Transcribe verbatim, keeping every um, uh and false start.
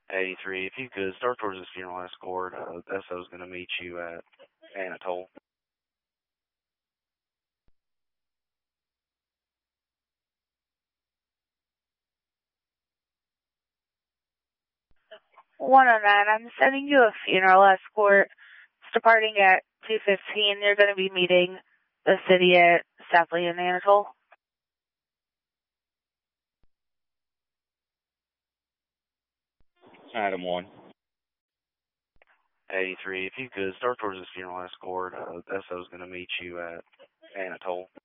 eighty-three, if you could, start towards the funeral escort. Uh, S O is going to meet you at Anatole. one oh nine, I'm sending you a funeral escort. It's departing at two fifteen. You're going to be meeting the city at Southly and Anatole. Adam one. eighty-three, if you could, start towards the funeral escort. Uh, S O is going to meet you at Anatole.